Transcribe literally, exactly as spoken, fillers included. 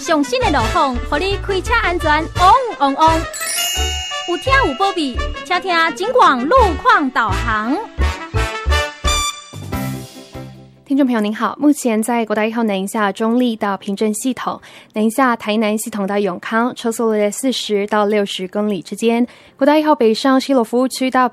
上新的路况，让你开车安全旺旺旺。有听有保庇，请听警广路况导航。 听众朋友您好，目前在国道一号南下中立到平镇系统，南下台南系统到永康，车速在四十到六十公里之间。国道一号北上西螺服务区到